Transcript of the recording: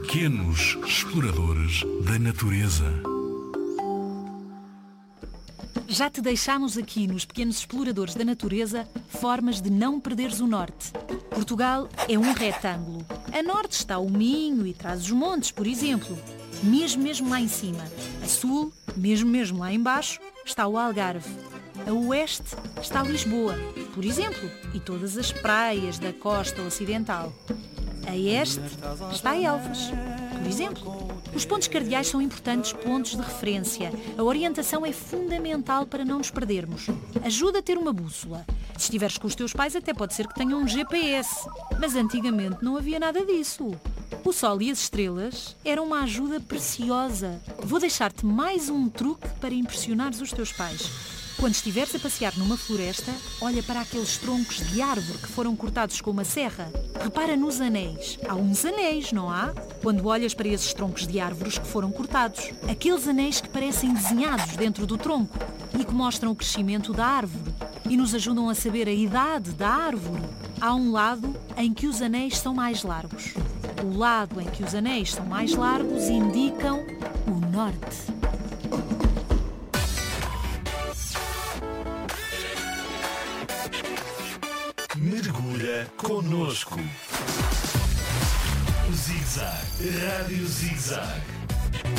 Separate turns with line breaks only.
Pequenos exploradores da natureza.
Já te deixámos aqui nos Pequenos Exploradores da Natureza formas de não perderes o norte. Portugal é um retângulo. A norte está o Minho e Trás-os-Montes, por exemplo. Mesmo lá em cima. A sul, mesmo lá em baixo, está o Algarve. A oeste está Lisboa, por exemplo, e todas as praias da costa ocidental. A este está Elvas, por exemplo. Os pontos cardeais são importantes pontos de referência. A orientação é fundamental para não nos perdermos. Ajuda a ter uma bússola. Se estiveres com os teus pais, até pode ser que tenham um GPS. Mas antigamente não havia nada disso. O sol e as estrelas eram uma ajuda preciosa. Vou deixar-te mais um truque para impressionares os teus pais. Quando estiveres a passear numa floresta, olha para aqueles troncos de árvore que foram cortados com uma serra. Repara nos anéis. Há uns anéis, não há? Quando olhas para esses troncos de árvores que foram cortados. Aqueles anéis que parecem desenhados dentro do tronco e que mostram o crescimento da árvore e nos ajudam a saber a idade da árvore. Há um lado em que os anéis são mais largos. O lado em que os anéis são mais largos indicam o norte.
Mergulha conosco. Zig-Zag, Rádio Zig-Zag.